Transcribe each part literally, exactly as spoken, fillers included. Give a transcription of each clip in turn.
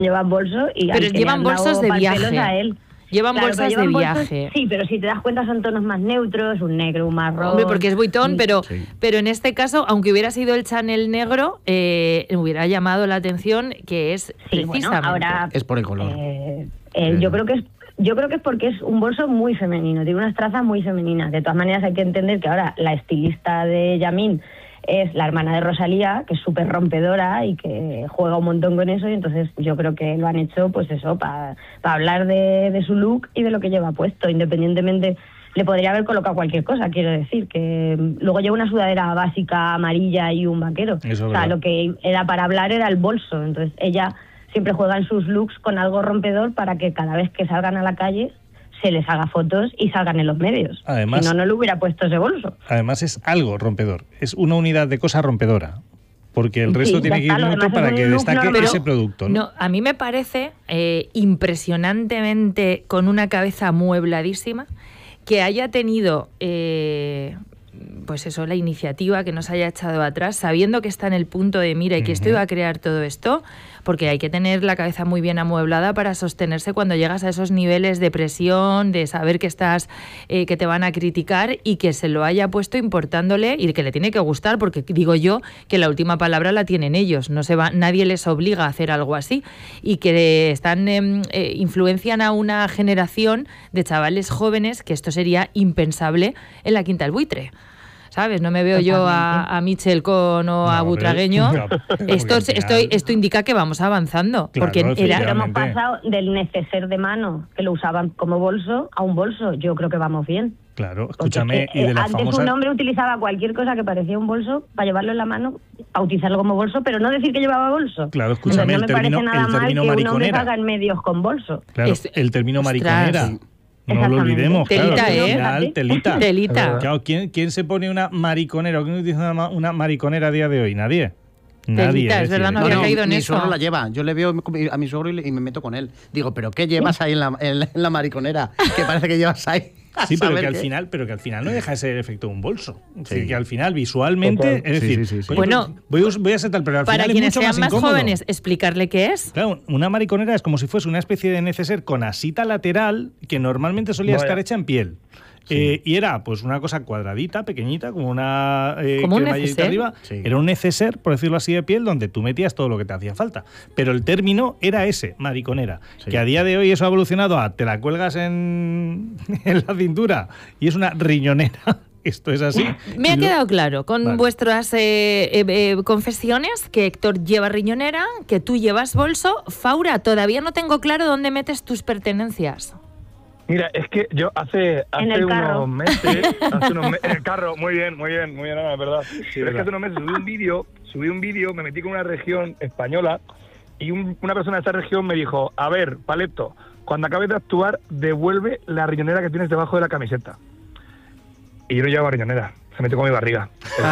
llevan bolso y pero llevan bolsos de viaje. A él. Llevan claro, bolsas llevan de bolsos, viaje. Sí, pero si te das cuenta son tonos más neutros, un negro, un marrón. Hombre, porque es buitón, pero, sí. pero en este caso, aunque hubiera sido el Chanel negro, eh, hubiera llamado la atención que es sí, precisamente. Bueno, ahora, es por el color. Eh, eh, yo creo que es yo creo que es porque es un bolso muy femenino, tiene unas trazas muy femeninas. De todas maneras hay que entender que ahora la estilista de Yamin es la hermana de Rosalía, que es súper rompedora y que juega un montón con eso, y entonces yo creo que lo han hecho, pues eso, para pa hablar de, de su look y de lo que lleva puesto, independientemente. Le podría haber colocado cualquier cosa, quiero decir, que luego lleva una sudadera básica amarilla y un vaquero. Eso, o sea, lo que era para hablar era el bolso, entonces ella siempre juega en sus looks con algo rompedor para que cada vez que salgan a la calle se les haga fotos y salgan en los medios. Además, si no, no le hubiera puesto ese bolso. Además es algo rompedor, es una unidad de cosa rompedora, porque el resto sí, tiene que ir neutro para que destaque pero, ese producto. ¿no? no, a mí me parece eh, impresionantemente, con una cabeza amuebladísima, que haya tenido... Eh, pues eso, la iniciativa, que no se haya echado atrás, sabiendo que está en el punto de mira y que uh-huh. esto iba a crear todo esto, porque hay que tener la cabeza muy bien amueblada para sostenerse cuando llegas a esos niveles de presión, de saber que estás, eh, que te van a criticar, y que se lo haya puesto importándole y que le tiene que gustar, porque digo yo que la última palabra la tienen ellos, no se va, nadie les obliga a hacer algo así, y que están eh, eh, influencian a una generación de chavales jóvenes que esto sería impensable en la Quinta del Buitre. ¿Sabes? No me veo yo a, a Michel Con o no, a Butragueño. No, esto, esto, esto indica que vamos avanzando. Claro, porque era... Pero hemos pasado del neceser de mano, que lo usaban como bolso, a un bolso. Yo creo que vamos bien. Claro, escúchame. Porque, y de la antes famosa... un hombre utilizaba cualquier cosa que parecía un bolso para llevarlo en la mano, para utilizarlo como bolso, pero no decir que llevaba bolso. Claro, escúchame, Entonces, no el me término, parece nada el término mal que un hombre mariconera. salga en medios con bolso. Claro, es, el término ostras, mariconera. Sí. No lo olvidemos, telita, claro. ¿eh? Final, telita. Telita. Claro, ¿quién, ¿quién se pone una mariconera o quién utiliza una, una mariconera a día de hoy? Nadie. Nadie. Telita, es verdad, no había no, caído en mi eso. Mi suegro la lleva. Yo le veo a mi suegro y me meto con él. Digo, ¿pero qué llevas ahí en la, en, en la mariconera? Que parece que llevas ahí. Sí, pero que, al final, pero que al final no deja de ser efecto de un bolso. Es Sí. decir, que al final, visualmente, Total. es decir, Sí, sí, sí, sí. Bueno, voy, voy a ser tal, pero al para final quienes es mucho sean más, más incómodo. jóvenes, explicarle qué es. Claro, una mariconera es como si fuese una especie de neceser con asita lateral que normalmente solía Vaya. estar hecha en piel. Sí. Eh, y era pues una cosa cuadradita, pequeñita, como una eh, como un cremallerita neceser. arriba. Sí. Era un neceser, por decirlo así, de piel, donde tú metías todo lo que te hacía falta. Pero el término era ese, mariconera. Sí. Que a día de hoy eso ha evolucionado a te la cuelgas en, en la cintura y es una riñonera. Esto es así. Me ha Lo... quedado claro con vale. vuestras eh, eh, eh, confesiones que Héctor lleva riñonera, que tú llevas bolso. Faura, todavía no tengo claro dónde metes tus pertenencias. Mira, es que yo hace, hace En el carro. unos meses, hace unos me en el carro, muy bien, muy bien, muy bien, Ana, es verdad. Sí, Pero verdad. es que hace unos meses subí un vídeo, subí un vídeo, me metí con una región española y un, una persona de esta región me dijo, a ver, Paleto, cuando acabes de actuar, devuelve la riñonera que tienes debajo de la camiseta. Y yo no llevaba riñonera, se metió con mi barriga.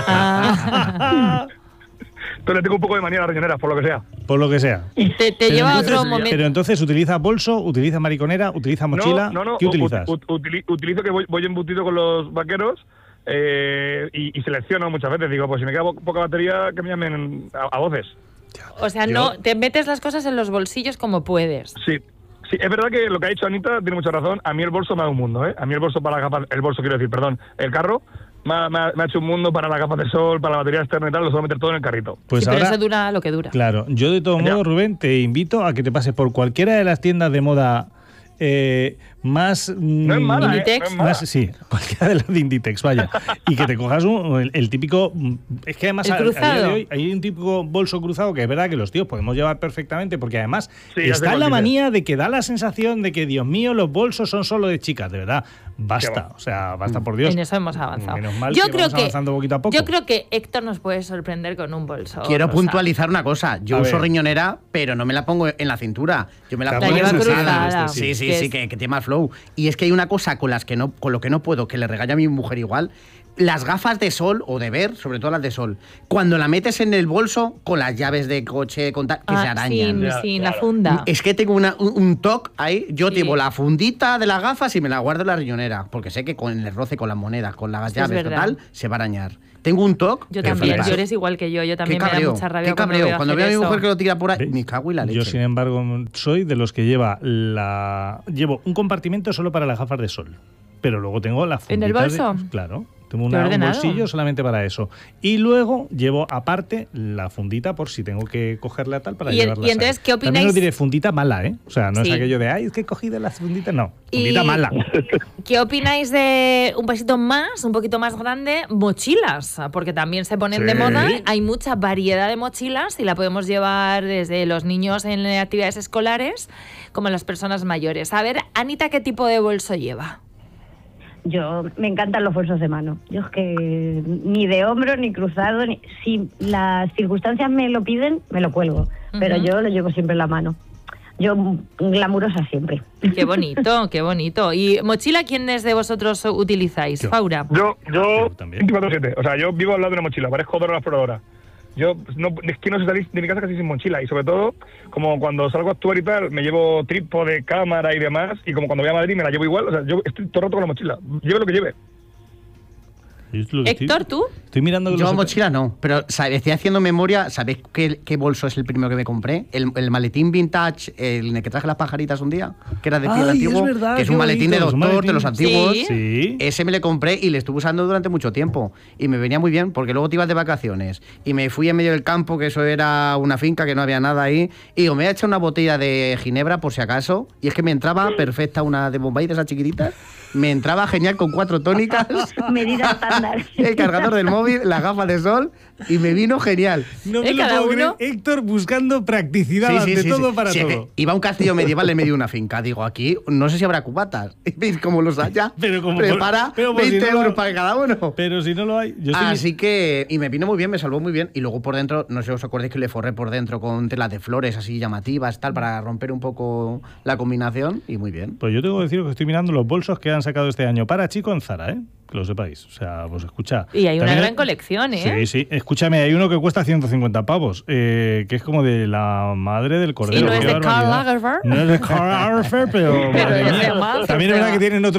Ah. Entonces le tengo un poco de manía a las riñoneras, por lo que sea. Por lo que sea. Te, te lleva a otro momento. Pero entonces, ¿utiliza bolso? ¿Utiliza mariconera? ¿Utiliza mochila? No, no, no. ¿Qué utilizas? Ut, ut, utilizo que voy, voy embutido con los vaqueros eh, y, y selecciono muchas veces. Digo, pues si me queda poca batería, que me llamen a, a voces. O sea, Yo... no te metes las cosas en los bolsillos como puedes. Sí. Sí, es verdad que lo que ha dicho Anita tiene mucha razón. A mí el bolso me ha dado un mundo, ¿eh? A mí el bolso para las gafas, el bolso quiero decir, perdón, el carro me ha, me ha, me ha hecho un mundo para las gafas de sol, para la batería externa y tal, lo suelo meter todo en el carrito. Pues sí, ahora, pero eso dura lo que dura. Claro, yo de todo Ya. modo, Rubén, te invito a que te pases por cualquiera de las tiendas de moda eh, más... No es mala, ¿eh? Inditex. No es mala. Más, sí, cualquiera de las de Inditex, vaya. Y que te cojas un, el, el típico... Es que además ¿El a, a día cruzado? de hoy hay un típico bolso cruzado que es verdad que los tíos podemos llevar perfectamente porque además Sí, ya sé está cuál la dices. manía de que da la sensación de que, Dios mío, los bolsos son solo de chicas. De verdad, basta. Qué va. O sea, basta por Dios. En eso hemos avanzado. Menos mal yo que creo vamos que avanzando poquito a poco. yo creo que Héctor nos puede sorprender con un bolso. Quiero rosa. puntualizar una cosa. Yo A uso ver. riñonera, pero no me la pongo en la cintura. Yo me la, La pongo lleva en cruzada. Sí, sí, Que sí, es- que, que tiene más flow. Y es que hay una cosa con las que no, con lo que no puedo, que le regaña a mi mujer igual. Las gafas de sol o de ver, sobre todo las de sol, cuando la metes en el bolso con las llaves de coche, con ta- que Ah, se arañan. sin, Ya, sin la claro. funda. Es que tengo una, un, un toque ahí. Yo Sí. llevo la fundita de las gafas y me la guardo en la riñonera. Porque sé que con el roce con las monedas, con las Sí, es llaves, verdad. total, se va a arañar. Tengo un toque. Yo que también, flipas. yo eres igual que yo. Yo también Qué me da cabreo, mucha qué rabia cuando cabreo. veo Cuando hacer veo a mi eso. mujer que lo tira por ahí, ¿Ves? me cago en la leche. Yo, sin embargo, soy de los que lleva la llevo un compartimento solo para las gafas de sol, pero luego tengo la fundita. ¿En el bolso? de- claro. Tengo Qué una, un ordenado. bolsillo solamente para eso. Y luego llevo aparte la fundita por si tengo que cogerla tal para Y el- llevarla. y entonces, ¿qué También opináis? os diré fundita mala, ¿eh? O sea, no Sí. es aquello de, ay, es que he cogido la fundita. No, Y- fundita mala. ¿Qué opináis de un pasito más, un poquito más grande, mochilas? Porque también se ponen de Sí. moda. Hay mucha variedad de mochilas y la podemos llevar desde los niños en actividades escolares como las personas mayores. A ver, Anita, ¿qué tipo de bolso lleva? Yo me encantan los bolsos de mano. Yo es que ni de hombro ni cruzado, ni, si las circunstancias me lo piden, me lo cuelgo. Pero Ujú. yo lo llevo siempre en la mano. Yo glamurosa siempre. Qué bonito, qué bonito. ¿Y mochila quiénes de vosotros utilizáis? Yo. Faura. Yo, yo, Yo también. veinticuatro siete. O sea, yo vivo al lado de una mochila, parezco Dora la exploradora. Yo no, es que no sé salir de mi casa casi sin mochila. Y sobre todo, como cuando salgo a actuar y tal, me llevo trípode, cámara y demás. Y como cuando voy a Madrid me la llevo igual. O sea, yo estoy todo el rato con la mochila. Lleve lo que lleve. Es lo que estoy- Héctor, ¿tú? Estoy mirando que Yo los- mochila no, pero ¿sabes? Estoy haciendo memoria. ¿Sabéis qué, qué bolso es el primero que me compré? El, el maletín vintage, el en el que traje las pajaritas un día, que era de piel Ay, antiguo, es verdad, que es qué un maletín bonito, de es un doctor, de los maletín. antiguos. Sí. Sí. Ese me le compré y le estuve usando durante mucho tiempo. Y me venía muy bien, porque luego te ibas de vacaciones. Y me fui en medio del campo, que eso era una finca, que no había nada ahí. Y digo, me voy a echar una botella de ginebra, por si acaso. Y es que me entraba perfecta una de Bombay, de esas chiquititas. Me entraba genial con cuatro tónicas. Medida estándar. El cargador del móvil, las gafas de sol. Y me vino genial. No me ¿Eh? lo Cada puedo creer. uno. Héctor buscando practicidad Sí, sí, ante sí, todo sí. para Sí, todo. iba a un castillo medieval en medio de una finca. Digo, aquí no sé si habrá cubatas. Y veis cómo los haya. Pero como Prepara por- pero por si veinte no lo- euros para cada uno. Pero si no lo hay, yo estoy- Así que, y me vino muy bien, me salvó muy bien. Y luego por dentro, no sé si os acordáis que le forré por dentro con telas de flores así llamativas, tal, para romper un poco la combinación. Y muy bien. Pues yo tengo que deciros que estoy mirando los bolsos que han sacado este año para chico en Zara, ¿eh? Que lo sepáis. O sea, pues escucha. Y hay una También- gran colección, ¿eh? Sí, sí. Escúchame, hay uno que cuesta ciento cincuenta pavos, eh, que es como de la madre del cordero. no es Qué de Karl barbaridad. Lagerfeld. No es de Karl Lagerfeld, pero... Pero madre es de mía. Malta, También o es sea. verdad que tienen otro